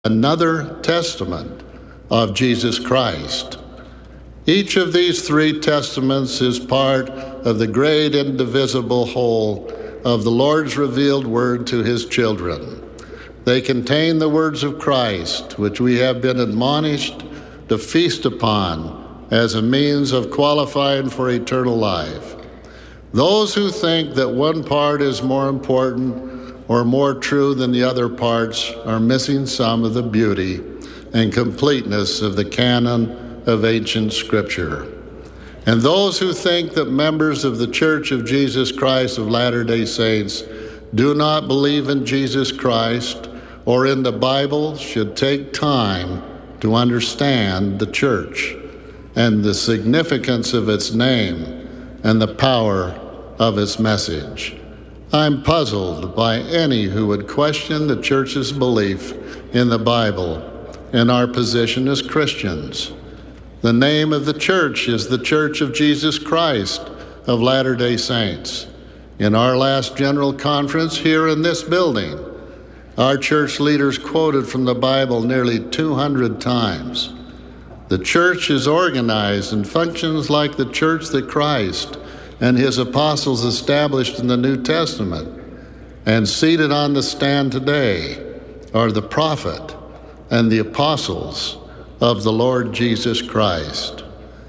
another testament of Jesus Christ. Each of these three testaments is part of the great indivisible whole of the Lord's revealed word to his children. They contain the words of Christ, which we have been admonished to feast upon as a means of qualifying for eternal life. Those who think that one part is more important or more true than the other parts are missing some of the beauty and completeness of the canon of ancient Scripture. And those who think that members of the Church of Jesus Christ of Latter-day Saints do not believe in Jesus Christ or in the Bible should take time to understand the Church and the significance of its name and the power of its message. I'm puzzled by any who would question the Church's belief in the Bible and our position as Christians. The name of the Church is the Church of Jesus Christ of Latter-day Saints. In our last General Conference here in this building, our church leaders quoted from the Bible nearly 200 times. The Church is organized and functions like the Church that Christ and his apostles established in the New Testament. And seated on the stand today are the prophet and the apostles of the Lord Jesus Christ.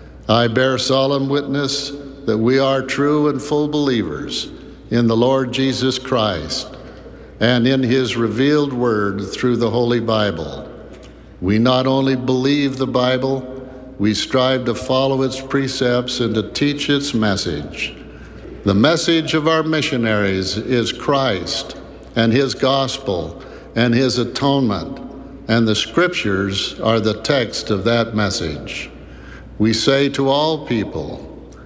I bear solemn witness that we are true and full believers in the Lord Jesus Christ and in his revealed word through the Holy Bible. We not only believe the Bible, we strive to follow its precepts and to teach its message. The message of our missionaries is Christ and his gospel and his atonement, and the Scriptures are the text of that message. We say to all people,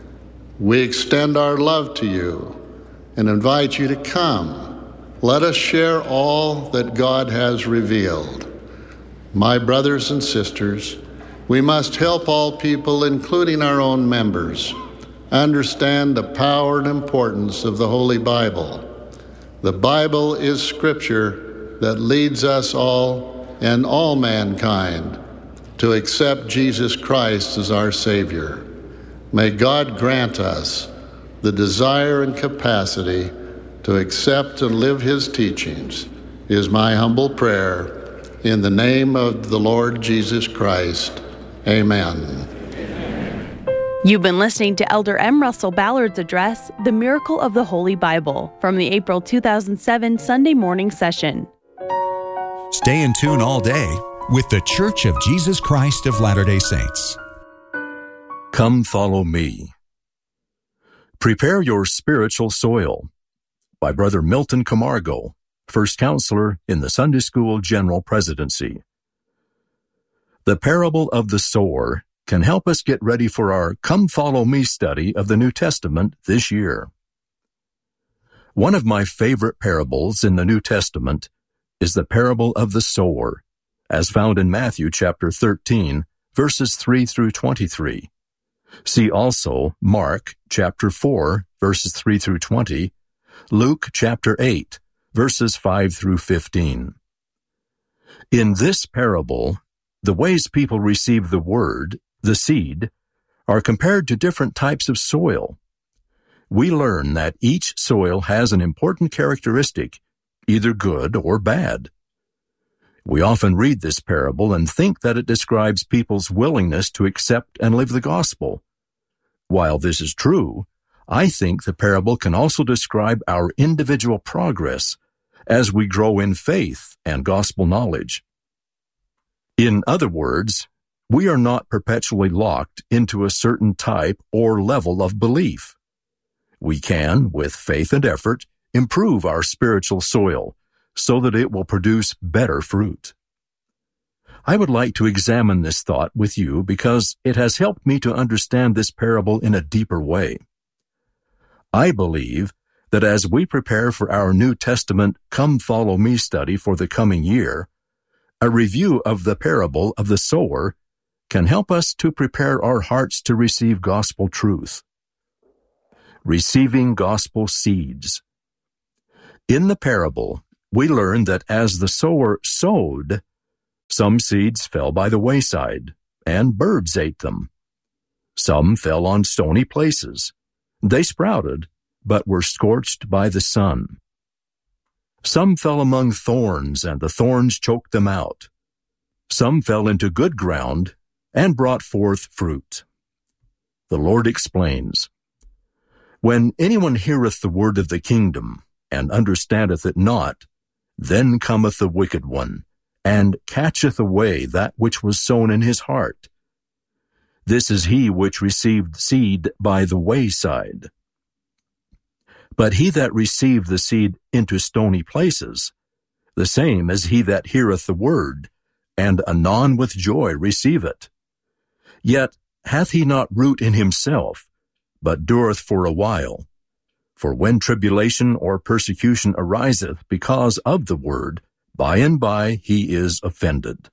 we extend our love to you and invite you to come. Let us share all that God has revealed. My brothers and sisters, we must help all people, including our own members, understand the power and importance of the Holy Bible. The Bible is Scripture that leads us all and all mankind to accept Jesus Christ as our Savior. May God grant us the desire and capacity to accept and live his teachings, is my humble prayer. In the name of the Lord Jesus Christ, amen. You've been listening to Elder M. Russell Ballard's address, The Miracle of the Holy Bible, from the April 2007 Sunday morning session. Stay in tune all day with the Church of Jesus Christ of Latter-day Saints. Come follow me. Prepare your spiritual soil by Brother Milton Camargo, first counselor in the Sunday School General Presidency. The parable of the sower can help us get ready for our Come Follow Me study of the New Testament this year. One of my favorite parables in the New Testament is the parable of the sower, as found in Matthew chapter 13, verses 3 through 23. See also Mark chapter 4, verses 3 through 20, Luke chapter 8, verses 5 through 15. In this parable, the ways people receive the word, the seed, are compared to different types of soil. We learn that each soil has an important characteristic, either good or bad. We often read this parable and think that it describes people's willingness to accept and live the gospel. While this is true, I think the parable can also describe our individual progress as we grow in faith and gospel knowledge. In other words, we are not perpetually locked into a certain type or level of belief. We can, with faith and effort, improve our spiritual soil so that it will produce better fruit. I would like to examine this thought with you because it has helped me to understand this parable in a deeper way. I believe that as we prepare for our New Testament Come Follow Me study for the coming year, a review of the parable of the sower can help us to prepare our hearts to receive gospel truth. Receiving gospel seeds. In the parable, we learn that as the sower sowed, Some seeds fell by the wayside, and birds ate them. Some fell on stony places. They sprouted, but were scorched by the sun. Some fell among thorns, and the thorns choked them out. Some fell into good ground, and brought forth fruit. The Lord explains, When anyone heareth the word of the kingdom, and understandeth it not, then cometh the wicked one, and catcheth away that which was sown in his heart. This is he which received seed by the wayside. But he that received the seed into stony places, the same is he that heareth the word, and anon with joy receive it. Yet hath he not root in himself, but dureth for a while. For when tribulation or persecution ariseth because of the word, by and by he is offended.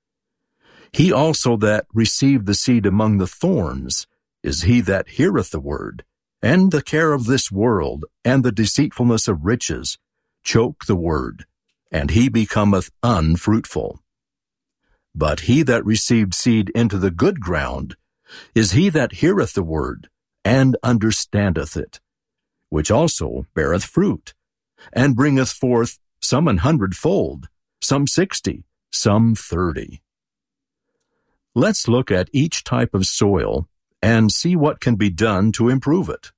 He also that received the seed among the thorns is he that heareth the word, and the care of this world and the deceitfulness of riches choke the word, and he becometh unfruitful. But he that received seed into the good ground is he that heareth the word, and understandeth it, which also beareth fruit, and bringeth forth some 100-fold, some 60, some 30. Let's look at each type of soil and see what can be done to improve it.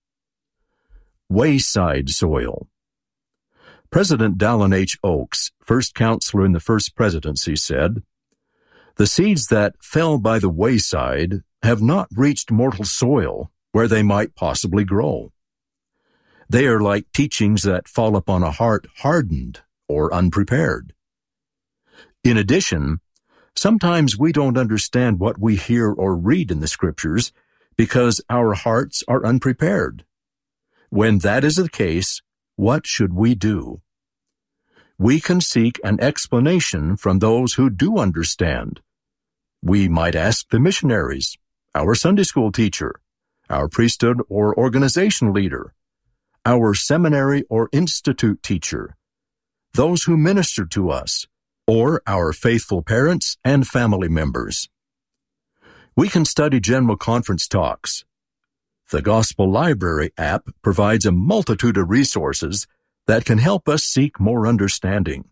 Wayside soil. President Dallin H. Oaks, first counselor in the first presidency, said, "The seeds that fell by the wayside have not reached mortal soil where they might possibly grow. They are like teachings that fall upon a heart hardened or unprepared. In addition, sometimes we don't understand what we hear or read in the Scriptures because our hearts are unprepared. When that is the case, what should we do? We can seek an explanation from those who do understand. We might ask the missionaries, our Sunday school teacher, our priesthood or organization leader, our seminary or institute teacher, those who minister to us, or our faithful parents and family members. We can study General Conference talks. The Gospel Library app provides a multitude of resources that can help us seek more understanding.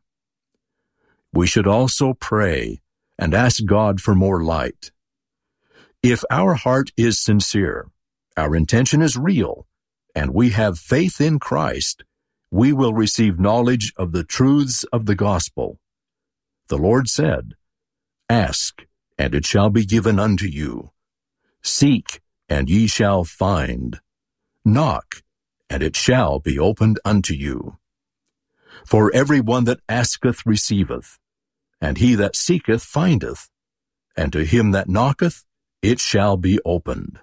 We should also pray and ask God for more light. If our heart is sincere, our intention is real, and we have faith in Christ, we will receive knowledge of the truths of the gospel. The Lord said, "Ask, and it shall be given unto you. Seek, and ye shall find. Knock, and it shall be opened unto you. For every one that asketh receiveth, and he that seeketh findeth, and to him that knocketh it shall be opened."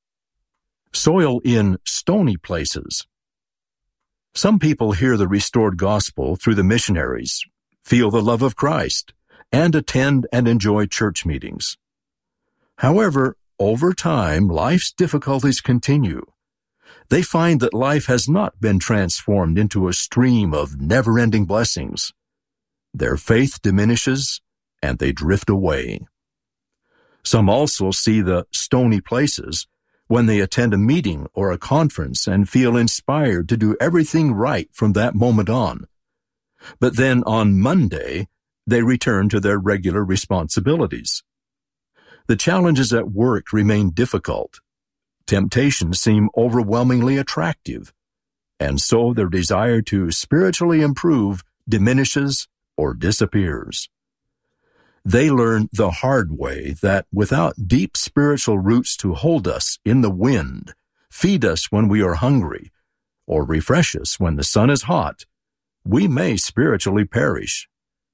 Soil in stony places. Some people hear the restored gospel through the missionaries, feel the love of Christ, and attend and enjoy church meetings. However, over time, life's difficulties continue. They find that life has not been transformed into a stream of never-ending blessings. Their faith diminishes, and they drift away. Some also see the stony places when they attend a meeting or a conference and feel inspired to do everything right from that moment on. But then on Monday, they return to their regular responsibilities. The challenges at work remain difficult. Temptations seem overwhelmingly attractive, and so their desire to spiritually improve diminishes or disappears. They learn the hard way that without deep spiritual roots to hold us in the wind, feed us when we are hungry, or refresh us when the sun is hot, we may spiritually perish.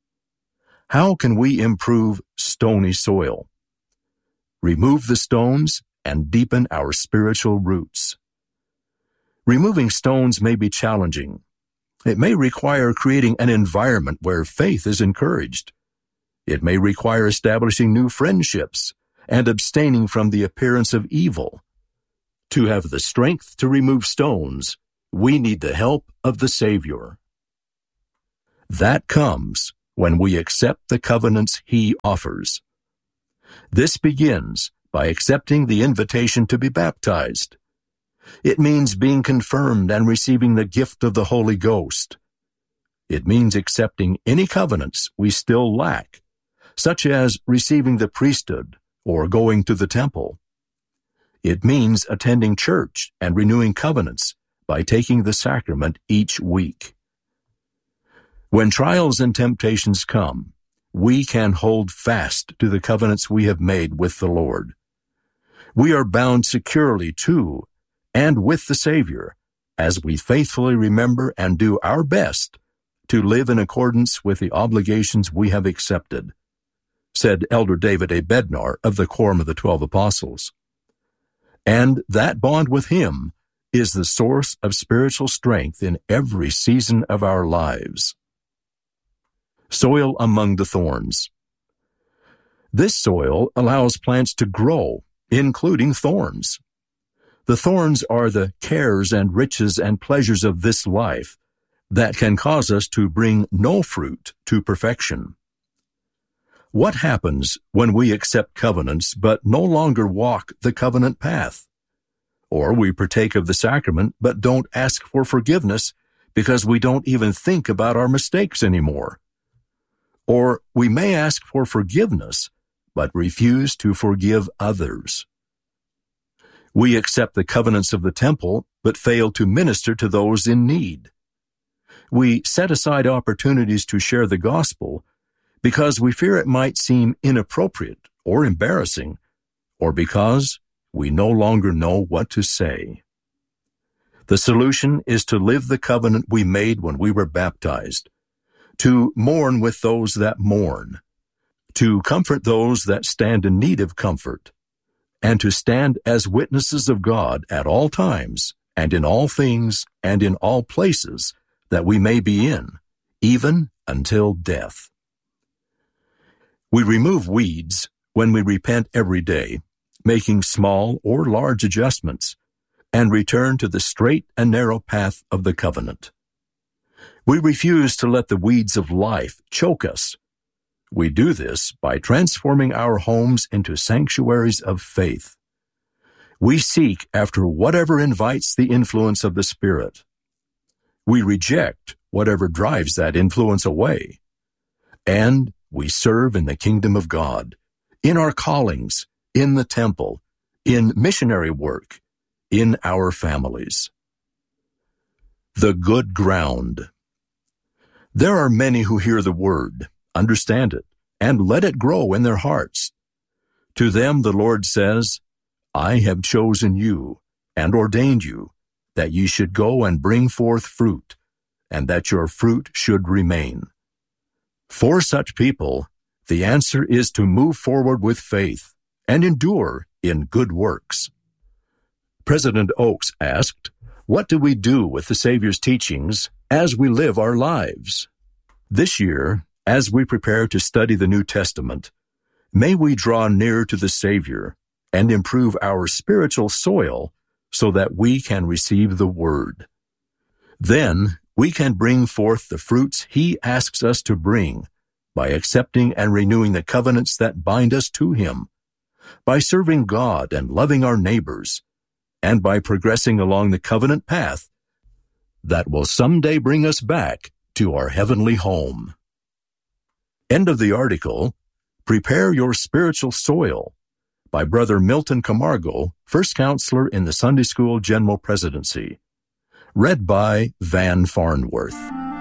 How can we improve stony soil? Remove the stones and deepen our spiritual roots. Removing stones may be challenging. It may require creating an environment where faith is encouraged. It may require establishing new friendships and abstaining from the appearance of evil. To have the strength to remove stones, we need the help of the Savior. That comes when we accept the covenants He offers. This begins by accepting the invitation to be baptized. It means being confirmed and receiving the gift of the Holy Ghost. It means accepting any covenants we still lack, such as receiving the priesthood or going to the temple. It means attending church and renewing covenants by taking the sacrament each week. When trials and temptations come, we can hold fast to the covenants we have made with the Lord. We are bound securely to and with the Savior as we faithfully remember and do our best to live in accordance with the obligations we have accepted, said Elder David A. Bednar of the Quorum of the 12 Apostles. And that bond with Him is the source of spiritual strength in every season of our lives. Soil among the thorns. This soil allows plants to grow, including thorns. The thorns are the cares and riches and pleasures of this life that can cause us to bring no fruit to perfection. What happens when we accept covenants but no longer walk the covenant path? Or we partake of the sacrament but don't ask for forgiveness because we don't even think about our mistakes anymore? Or we may ask for forgiveness but refuse to forgive others. We accept the covenants of the temple but fail to minister to those in need. We set aside opportunities to share the gospel because we fear it might seem inappropriate or embarrassing, or because we no longer know what to say. The solution is to live the covenant we made when we were baptized, to mourn with those that mourn, to comfort those that stand in need of comfort, and to stand as witnesses of God at all times, and in all things, and in all places that we may be in, even until death. We remove weeds when we repent every day, making small or large adjustments, and return to the straight and narrow path of the covenant. We refuse to let the weeds of life choke us. We do this by transforming our homes into sanctuaries of faith. We seek after whatever invites the influence of the Spirit. We reject whatever drives that influence away. And we serve in the kingdom of God, in our callings, in the temple, in missionary work, in our families. The good ground. There are many who hear the word, understand it, and let it grow in their hearts. To them the Lord says, I have chosen you and ordained you, that ye should go and bring forth fruit, and that your fruit should remain. For such people, the answer is to move forward with faith and endure in good works. President Oakes asked, what do we do with the Savior's teachings as we live our lives? This year, as we prepare to study the New Testament, may we draw near to the Savior and improve our spiritual soil so that we can receive the Word. Then we can bring forth the fruits He asks us to bring by accepting and renewing the covenants that bind us to Him, by serving God and loving our neighbors, and by progressing along the covenant path that will someday bring us back to our heavenly home. End of the article, Prepare Your Spiritual Soil, by Brother Milton Camargo, First Counselor in the Sunday School General Presidency. Read by Van Farnworth.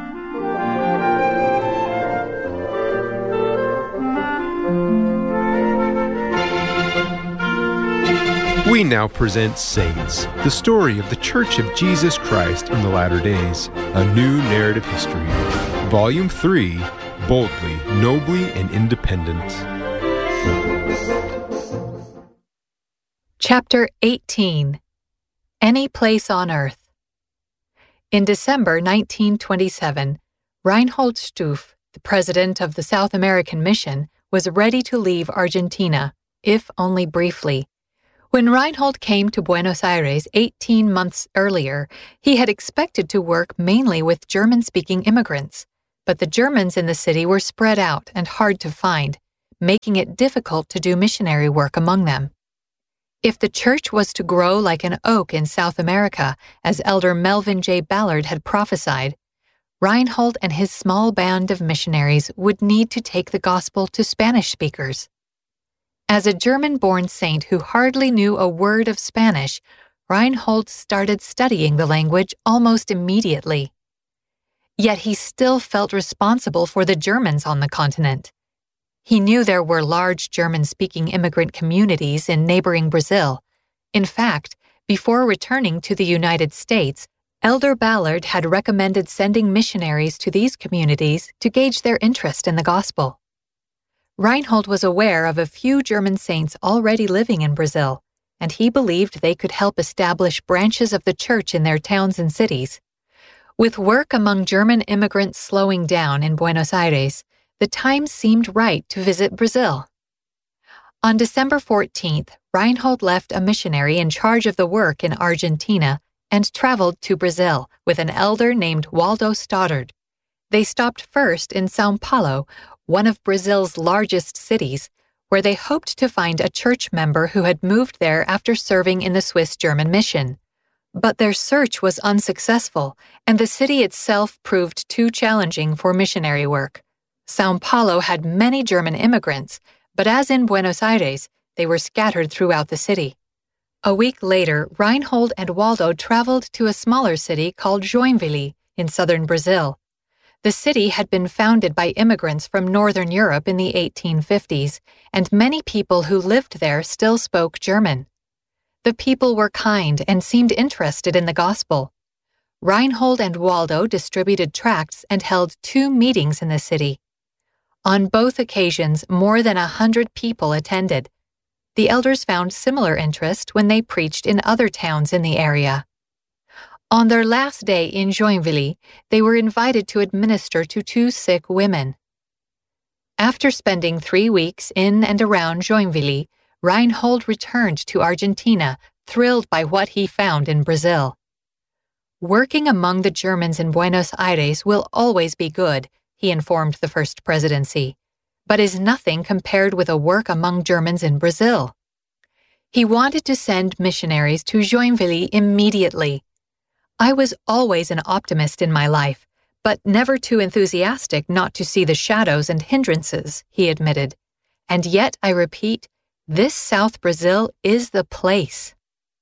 We now present Saints, the story of the Church of Jesus Christ in the Latter Days, a new narrative history. Volume 3, Boldly, Nobly, and Independent. Chapter 18. Any Place on Earth. In December 1927, Reinhold Stuf, the president of the South American Mission, was ready to leave Argentina, if only briefly. When Reinhold came to Buenos Aires 18 months earlier, he had expected to work mainly with German-speaking immigrants. but the Germans in the city were spread out and hard to find, making it difficult to do missionary work among them. If the church was to grow like an oak in South America, as Elder Melvin J. Ballard had prophesied, Reinhold and his small band of missionaries would need to take the gospel to Spanish speakers. As a German-born saint who hardly knew a word of Spanish, Reinhold started studying the language almost immediately. Yet he still felt responsible for the Germans on the continent. He knew there were large German-speaking immigrant communities in neighboring Brazil. In fact, before returning to the United States, Elder Ballard had recommended sending missionaries to these communities to gauge their interest in the gospel. Reinhold was aware of a few German saints already living in Brazil, and he believed they could help establish branches of the church in their towns and cities. With work among German immigrants slowing down in Buenos Aires, the time seemed right to visit Brazil. On December 14th, Reinhold left a missionary in charge of the work in Argentina and traveled to Brazil with an elder named Waldo Stoddard. They stopped first in São Paulo, one of Brazil's largest cities, where they hoped to find a church member who had moved there after serving in the Swiss-German mission. But their search was unsuccessful, and the city itself proved too challenging for missionary work. São Paulo had many German immigrants, but as in Buenos Aires, they were scattered throughout the city. A week later, Reinhold and Waldo traveled to a smaller city called Joinville in southern Brazil. The city had been founded by immigrants from Northern Europe in the 1850s, and many people who lived there still spoke German. The people were kind and seemed interested in the gospel. Reinhold and Waldo distributed tracts and held 2 meetings in the city. On both occasions, more than 100 people attended. The elders found similar interest when they preached in other towns in the area. On their last day in Joinville, they were invited to administer to 2 sick women. After spending 3 weeks in and around Joinville, Reinhold returned to Argentina, thrilled by what he found in Brazil. Working among the Germans in Buenos Aires will always be good, he informed the First Presidency, but is nothing compared with a work among Germans in Brazil. He wanted to send missionaries to Joinville immediately. I was always an optimist in my life, but never too enthusiastic not to see the shadows and hindrances, he admitted. And yet, I repeat, this South Brazil is the place.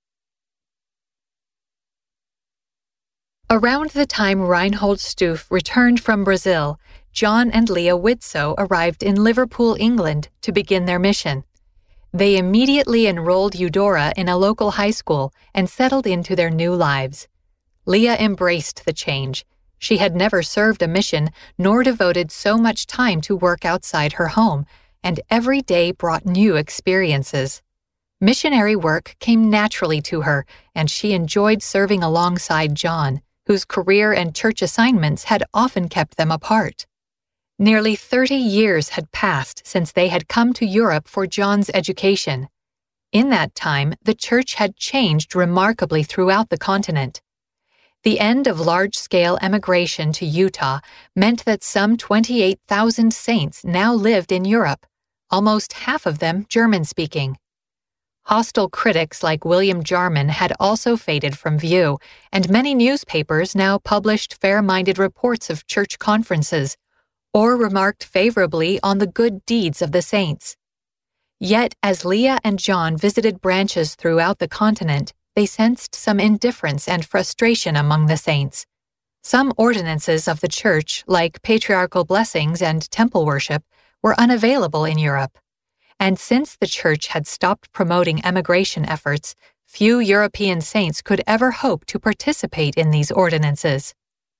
Around the time Reinhold Stuf returned from Brazil, John and Leah Widtsoe arrived in Liverpool, England, to begin their mission. They immediately enrolled Eudora in a local high school and settled into their new lives. Leah embraced the change. She had never served a mission nor devoted so much time to work outside her home, and every day brought new experiences. Missionary work came naturally to her, and she enjoyed serving alongside John, whose career and church assignments had often kept them apart. Nearly 30 years had passed since they had come to Europe for John's education. In that time, the church had changed remarkably throughout the continent. The end of large-scale emigration to Utah meant that some 28,000 saints now lived in Europe, almost half of them German-speaking. Hostile critics like William Jarman had also faded from view, and many newspapers now published fair-minded reports of church conferences, or remarked favorably on the good deeds of the saints. Yet, as Leah and John visited branches throughout the continent, they sensed some indifference and frustration among the saints. Some ordinances of the church, like patriarchal blessings and temple worship, were unavailable in Europe. And since the church had stopped promoting emigration efforts, few European saints could ever hope to participate in these ordinances.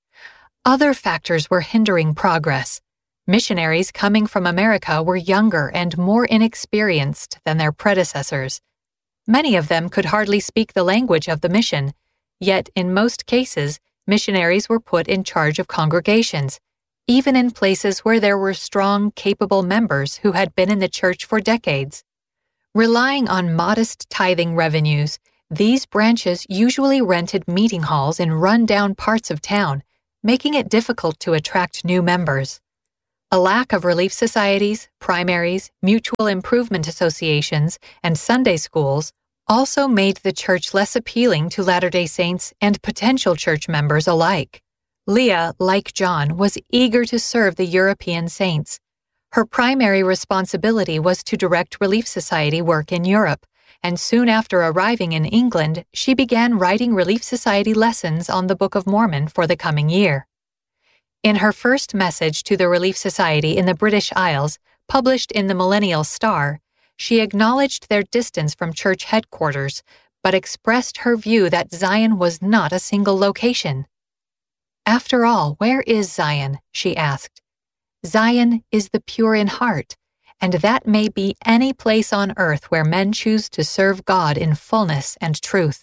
Other factors were hindering progress. Missionaries coming from America were younger and more inexperienced than their predecessors. Many of them could hardly speak the language of the mission, yet in most cases, missionaries were put in charge of congregations, even in places where there were strong, capable members who had been in the church for decades. Relying on modest tithing revenues, these branches usually rented meeting halls in run-down parts of town, making it difficult to attract new members. A lack of relief societies, primaries, mutual improvement associations, and Sunday schools also made the church less appealing to Latter-day Saints and potential church members alike. Leah, like John, was eager to serve the European saints. Her primary responsibility was to direct Relief Society work in Europe, and soon after arriving in England, she began writing Relief Society lessons on the Book of Mormon for the coming year. In her first message to the Relief Society in the British Isles, published in the Millennial Star, she acknowledged their distance from church headquarters, but expressed her view that Zion was not a single location. "After all, where is Zion?" she asked. "Zion is the pure in heart, and that may be any place on earth where men choose to serve God in fullness and truth."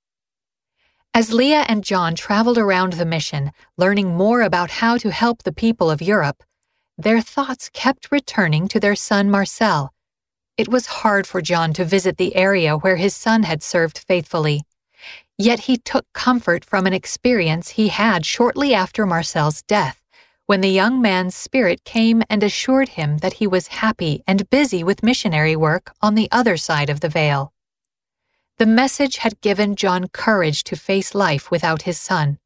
As Leah and John traveled around the mission, learning more about how to help the people of Europe, their thoughts kept returning to their son Marcel. It was hard for John to visit the area where his son had served faithfully. Yet he took comfort from an experience he had shortly after Marcel's death, when the young man's spirit came and assured him that he was happy and busy with missionary work on the other side of the veil. The message had given John courage to face life without his son.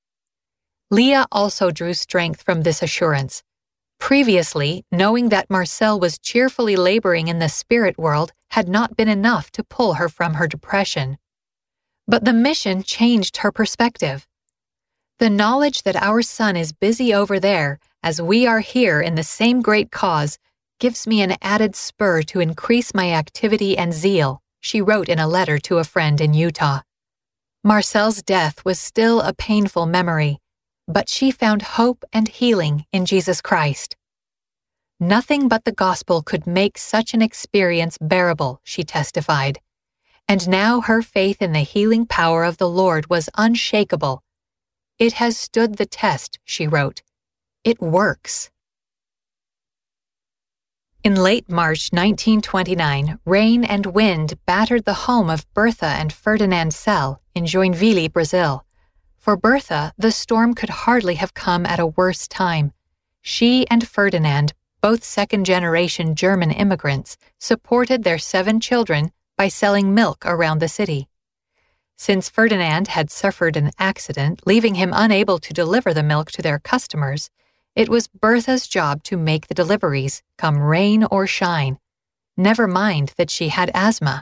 Leah also drew strength from this assurance. Previously, knowing that Marcel was cheerfully laboring in the spirit world had not been enough to pull her from her depression. But the mission changed her perspective. "The knowledge that our son is busy over there, as we are here in the same great cause, gives me an added spur to increase my activity and zeal," she wrote in a letter to a friend in Utah. Marcel's death was still a painful memory, but she found hope and healing in Jesus Christ. "Nothing but the gospel could make such an experience bearable," she testified. And now her faith in the healing power of the Lord was unshakable. "It has stood the test," she wrote. "It works." In late March 1929, rain and wind battered the home of Bertha and Ferdinand Sell in Joinville, Brazil. For Bertha, the storm could hardly have come at a worse time. She and Ferdinand, both second-generation German immigrants, supported their 7 children by selling milk around the city. Since Ferdinand had suffered an accident, leaving him unable to deliver the milk to their customers, it was Bertha's job to make the deliveries, come rain or shine. Never mind that she had asthma.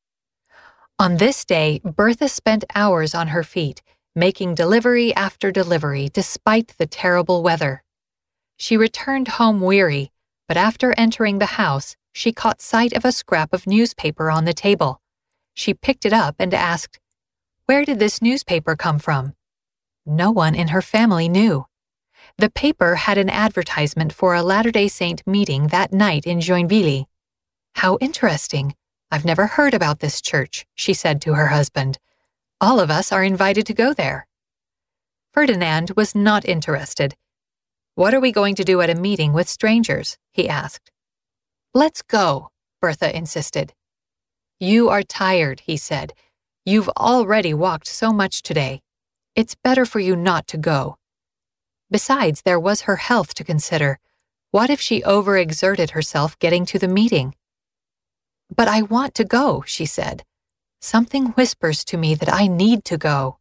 On this day, Bertha spent hours on her feet, making delivery after delivery despite the terrible weather. She returned home weary, but after entering the house, she caught sight of a scrap of newspaper on the table. She picked it up and asked, "Where did this newspaper come from?" No one in her family knew. The paper had an advertisement for a Latter-day Saint meeting that night in Joinville. "How interesting. I've never heard about this church," she said to her husband. "All of us are invited to go there." Ferdinand was not interested. "What are we going to do at a meeting with strangers?" he asked. "Let's go," Bertha insisted. "You are tired," he said. "You've already walked so much today. It's better for you not to go." Besides, there was her health to consider. What if she overexerted herself getting to the meeting? "But I want to go," she said. "Something whispers to me that I need to go."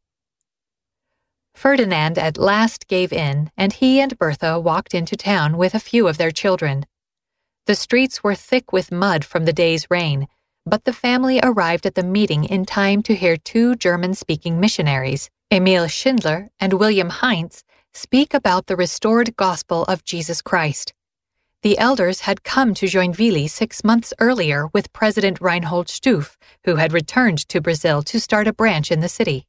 Ferdinand at last gave in, and he and Bertha walked into town with a few of their children. The streets were thick with mud from the day's rain, but the family arrived at the meeting in time to hear 2 German-speaking missionaries, Emil Schindler and William Heinz, speak about the restored gospel of Jesus Christ. The elders had come to Joinville 6 months earlier with President Reinhold Stuf, who had returned to Brazil to start a branch in the city.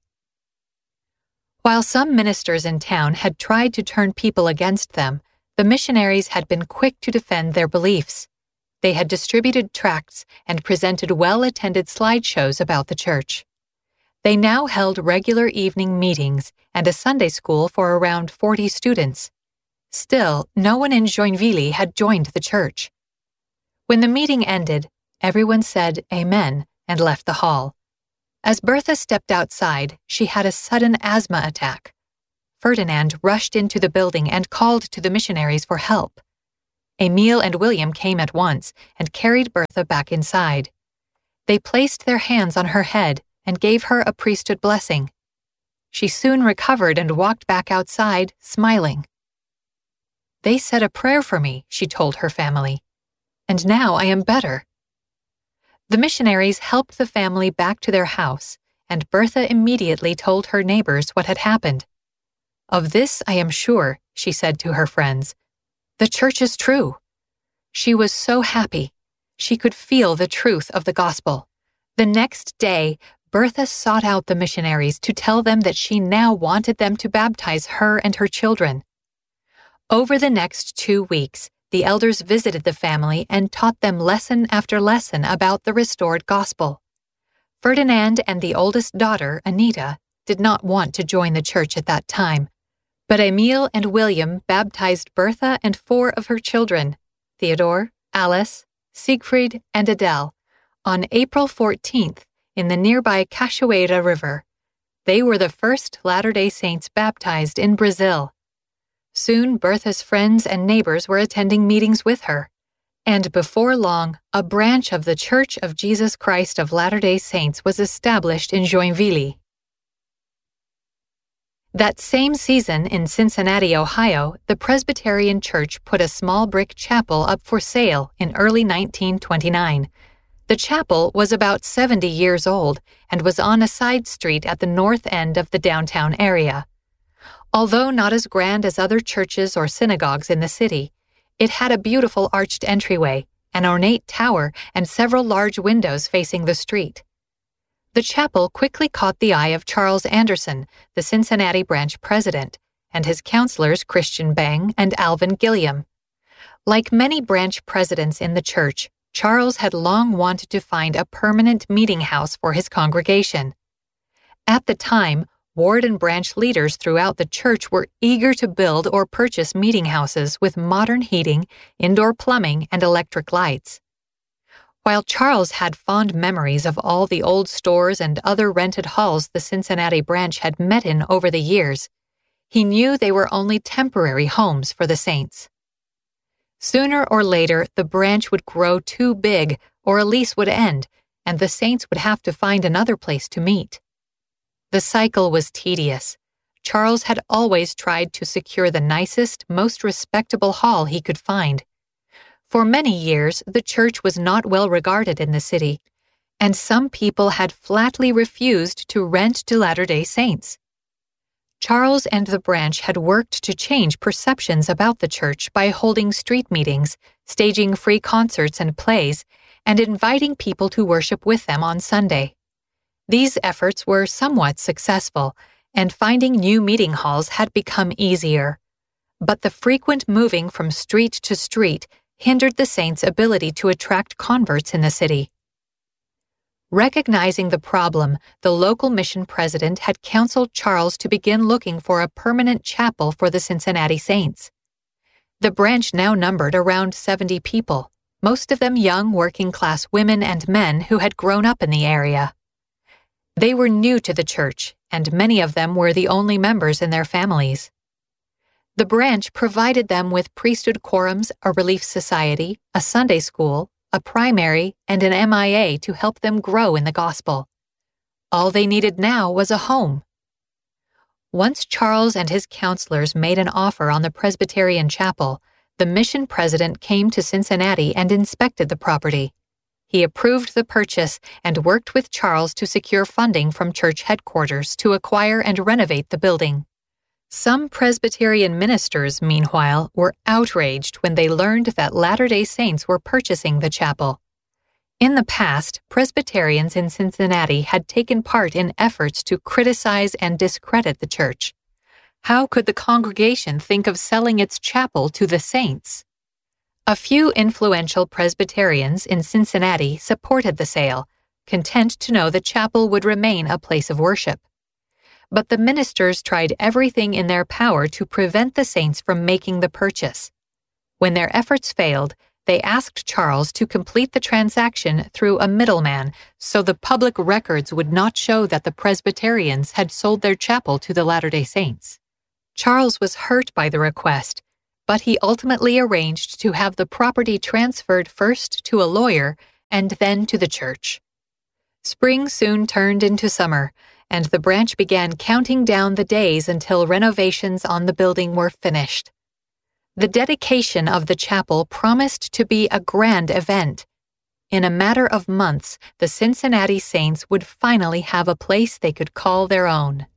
While some ministers in town had tried to turn people against them, the missionaries had been quick to defend their beliefs. They had distributed tracts and presented well-attended slideshows about the church. They now held regular evening meetings and a Sunday school for around 40 students. Still, no one in Joinville had joined the church. When the meeting ended, everyone said Amen and left the hall. As Bertha stepped outside, she had a sudden asthma attack. Ferdinand rushed into the building and called to the missionaries for help. Emile and William came at once and carried Bertha back inside. They placed their hands on her head and gave her a priesthood blessing. She soon recovered and walked back outside, smiling. "They said a prayer for me," she told her family, "and now I am better." The missionaries helped the family back to their house, and Bertha immediately told her neighbors what had happened. "Of this I am sure," she said to her friends. "The church is true." She was so happy. She could feel the truth of the gospel. The next day, Bertha sought out the missionaries to tell them that she now wanted them to baptize her and her children. Over the next 2 weeks, the elders visited the family and taught them lesson after lesson about the restored gospel. Ferdinand and the oldest daughter, Anita, did not want to join the church at that time, but Emile and William baptized Bertha and 4 of her children, Theodore, Alice, Siegfried, and Adele, on April 14th in the nearby Cachoeira River. They were the first Latter-day Saints baptized in Brazil. Soon, Bertha's friends and neighbors were attending meetings with her, and before long, a branch of the Church of Jesus Christ of Latter-day Saints was established in Joinville. That same season in Cincinnati, Ohio, the Presbyterian Church put a small brick chapel up for sale in early 1929. The chapel was about 70 years old and was on a side street at the north end of the downtown area. Although not as grand as other churches or synagogues in the city, it had a beautiful arched entryway, an ornate tower, and several large windows facing the street. The chapel quickly caught the eye of Charles Anderson, the Cincinnati branch president, and his counselors Christian Bang and Alvin Gilliam. Like many branch presidents in the church, Charles had long wanted to find a permanent meeting house for his congregation. At the time, ward and branch leaders throughout the church were eager to build or purchase meeting houses with modern heating, indoor plumbing, and electric lights. While Charles had fond memories of all the old stores and other rented halls the Cincinnati branch had met in over the years, he knew they were only temporary homes for the saints. Sooner or later, the branch would grow too big or a lease would end, and the saints would have to find another place to meet. The cycle was tedious. Charles had always tried to secure the nicest, most respectable hall he could find. For many years, the church was not well regarded in the city, and some people had flatly refused to rent to Latter-day Saints. Charles and the branch had worked to change perceptions about the church by holding street meetings, staging free concerts and plays, and inviting people to worship with them on Sunday. These efforts were somewhat successful, and finding new meeting halls had become easier. But the frequent moving from street to street hindered the saints' ability to attract converts in the city. Recognizing the problem, the local mission president had counseled Charles to begin looking for a permanent chapel for the Cincinnati Saints. The branch now numbered around 70 people, most of them young working-class women and men who had grown up in the area. They were new to the church, and many of them were the only members in their families. The branch provided them with priesthood quorums, a relief society, a Sunday school, a primary, and an MIA to help them grow in the gospel. All they needed now was a home. Once Charles and his counselors made an offer on the Presbyterian chapel, the mission president came to Cincinnati and inspected the property. He approved the purchase and worked with Charles to secure funding from church headquarters to acquire and renovate the building. Some Presbyterian ministers, meanwhile, were outraged when they learned that Latter-day Saints were purchasing the chapel. In the past, Presbyterians in Cincinnati had taken part in efforts to criticize and discredit the church. How could the congregation think of selling its chapel to the saints? A few influential Presbyterians in Cincinnati supported the sale, content to know the chapel would remain a place of worship. But the ministers tried everything in their power to prevent the saints from making the purchase. When their efforts failed, they asked Charles to complete the transaction through a middleman so the public records would not show that the Presbyterians had sold their chapel to the Latter-day Saints. Charles was hurt by the request, but he ultimately arranged to have the property transferred first to a lawyer and then to the church. Spring soon turned into summer, and the branch began counting down the days until renovations on the building were finished. The dedication of the chapel promised to be a grand event. In a matter of months, the Cincinnati Saints would finally have a place they could call their own.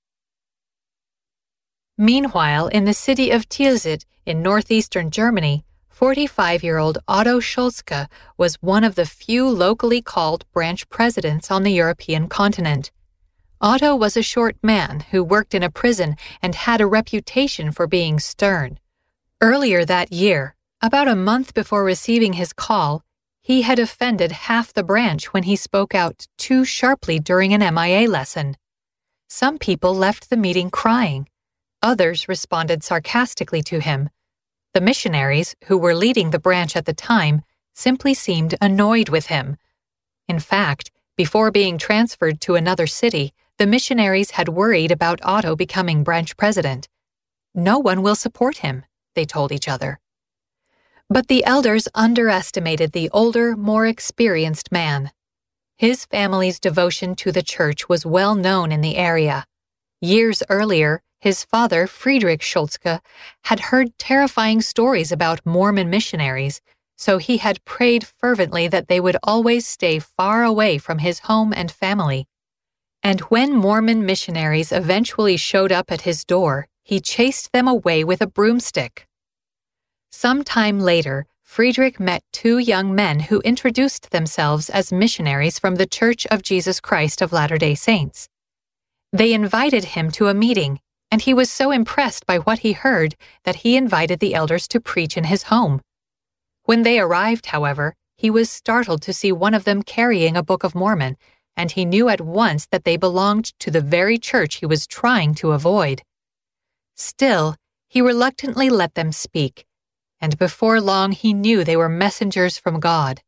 Meanwhile, in the city of Tilsit in northeastern Germany, 45-year-old Otto Scholzke was one of the few locally called branch presidents on the European continent. Otto was a short man who worked in a prison and had a reputation for being stern. Earlier that year, about a month before receiving his call, he had offended half the branch when he spoke out too sharply during an MIA lesson. Some people left the meeting crying. Others responded sarcastically to him. The missionaries, who were leading the branch at the time, simply seemed annoyed with him. In fact, before being transferred to another city, the missionaries had worried about Otto becoming branch president. "No one will support him," they told each other. But the elders underestimated the older, more experienced man. His family's devotion to the church was well known in the area. Years earlier, his father, Friedrich Scholzke, had heard terrifying stories about Mormon missionaries, so he had prayed fervently that they would always stay far away from his home and family. And when Mormon missionaries eventually showed up at his door, he chased them away with a broomstick. Some time later, Friedrich met two young men who introduced themselves as missionaries from the Church of Jesus Christ of Latter-day Saints. They invited him to a meeting, and he was so impressed by what he heard that he invited the elders to preach in his home. When they arrived, however, he was startled to see one of them carrying a Book of Mormon, and he knew at once that they belonged to the very church he was trying to avoid. Still, he reluctantly let them speak, and before long he knew they were messengers from God.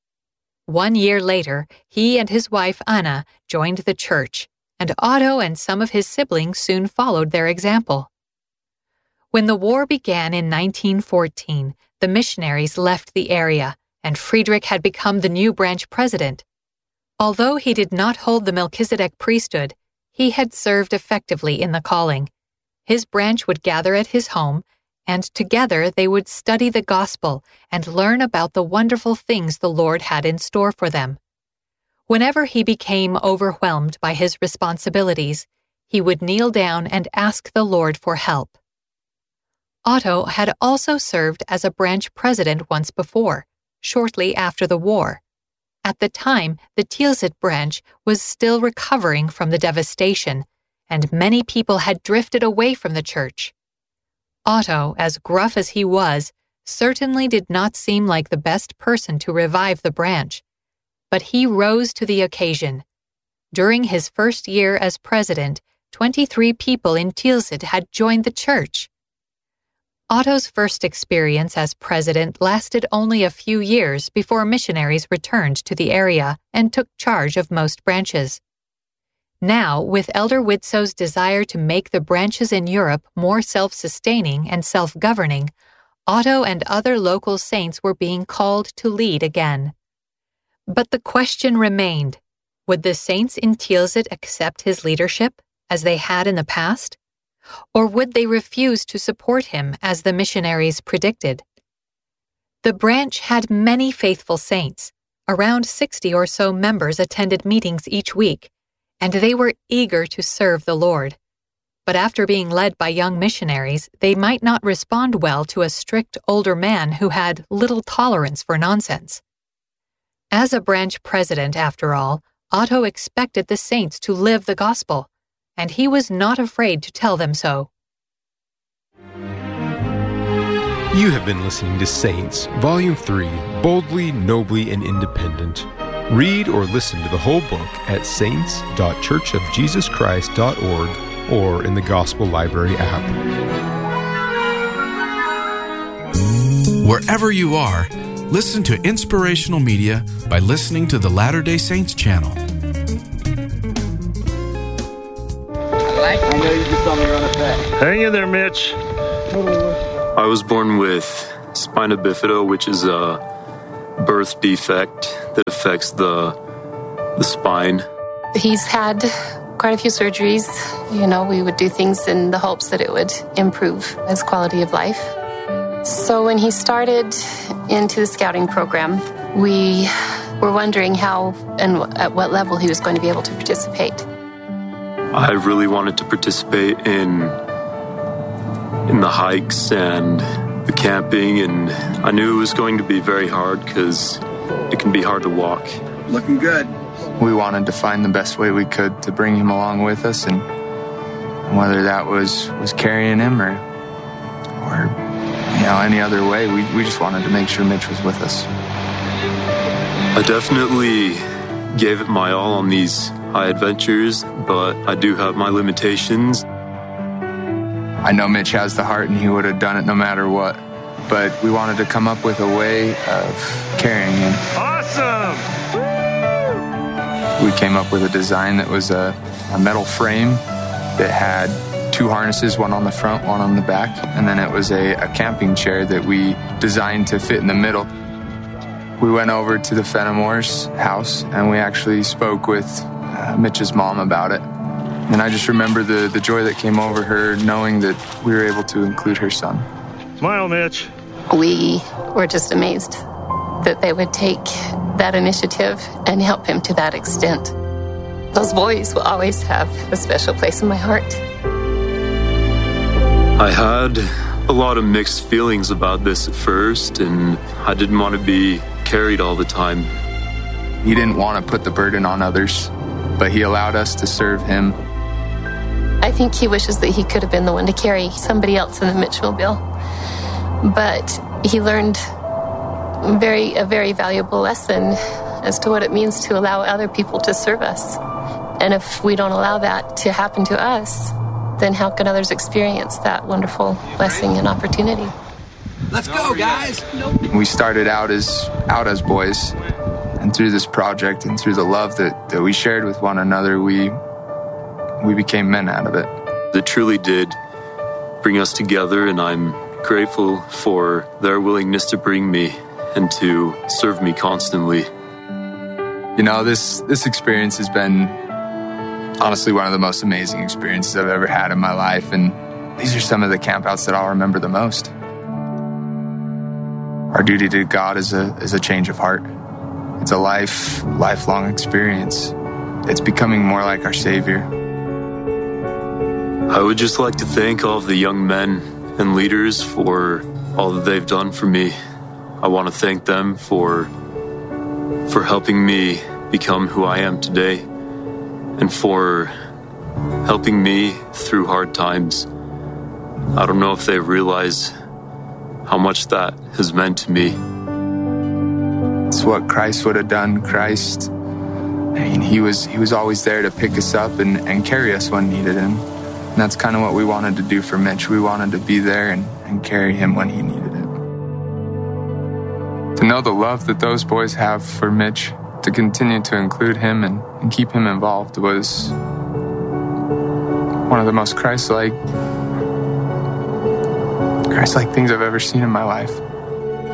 1 year later, he and his wife Anna joined the church, and Otto and some of his siblings soon followed their example. When the war began in 1914, the missionaries left the area, and Friedrich had become the new branch president. Although he did not hold the Melchizedek priesthood, he had served effectively in the calling. His branch would gather at his home, and together they would study the gospel and learn about the wonderful things the Lord had in store for them. Whenever he became overwhelmed by his responsibilities, he would kneel down and ask the Lord for help. Otto had also served as a branch president once before, shortly after the war. At the time, the Tilsit branch was still recovering from the devastation, and many people had drifted away from the church. Otto, as gruff as he was, certainly did not seem like the best person to revive the branch, but he rose to the occasion. During his first year as president, 23 people in Tilsit had joined the church. Otto's first experience as president lasted only a few years before missionaries returned to the area and took charge of most branches. Now, with Elder Widtsoe's desire to make the branches in Europe more self-sustaining and self-governing, Otto and other local saints were being called to lead again. But the question remained, would the saints in Tilsit accept his leadership, as they had in the past? Or would they refuse to support him as the missionaries predicted? The branch had many faithful saints. Around 60 or so members attended meetings each week, and they were eager to serve the Lord. But after being led by young missionaries, they might not respond well to a strict older man who had little tolerance for nonsense. As a branch president, after all, Otto expected the saints to live the gospel, and he was not afraid to tell them so. You have been listening to Saints, Volume 3, Boldly, Nobly, and Independent. Read or listen to the whole book at saints.churchofjesuschrist.org or in the Gospel Library app. Wherever you are, listen to inspirational media by listening to the Latter-day Saints channel. I know you just saw me run a bet. Hang in there, Mitch. I was born with spina bifida, which is a birth defect that affects the spine. He's had quite a few surgeries. We would do things in the hopes that it would improve his quality of life. So when he started into the scouting program, we were wondering how and at what level he was going to be able to participate. I really wanted to participate in the hikes and the camping, and I knew it was going to be very hard because it can be hard to walk. Looking good. We wanted to find the best way we could to bring him along with us, and whether that was carrying him or any other way, we just wanted to make sure Mitch was with us. I definitely gave it my all on these high adventures, but I do have my limitations. I know Mitch has the heart and he would have done it no matter what, but we wanted to come up with a way of carrying him. Awesome! We came up with a design that was a metal frame that had 2 harnesses, one on the front, one on the back, and then it was a camping chair that we designed to fit in the middle. We went over to the Fenimore's house and we actually spoke with Mitch's mom about it. And I just remember the joy that came over her knowing that we were able to include her son. Smile, Mitch. We were just amazed that they would take that initiative and help him to that extent. Those boys will always have a special place in my heart. I had a lot of mixed feelings about this at first, and I didn't want to be carried all the time. He didn't want to put the burden on others, but he allowed us to serve him. I think he wishes that he could have been the one to carry somebody else in the Mitchmobile. But he learned a very valuable lesson as to what it means to allow other people to serve us. And if we don't allow that to happen to us, then how can others experience that wonderful blessing and opportunity? Let's go, guys! We started out as boys, and through this project and through the love that we shared with one another, we became men out of it. It truly did bring us together, and I'm grateful for their willingness to bring me and to serve me constantly. This experience has been honestly one of the most amazing experiences I've ever had in my life, and these are some of the campouts that I'll remember the most. Our duty to God is a change of heart. It's a lifelong experience. It's becoming more like our Savior. I would just like to thank all of the young men and leaders for all that they've done for me. I want to thank them for helping me become who I am today and for helping me through hard times. I don't know if they realize how much that has meant to me. It's what Christ would have done. Christ, he was always there to pick us up and carry us when needed. And that's kind of what we wanted to do for Mitch. We wanted to be there and carry him when he needed it. To know the love that those boys have for Mitch, to continue to include him and keep him involved was one of the most Christ-like things I've ever seen in my life.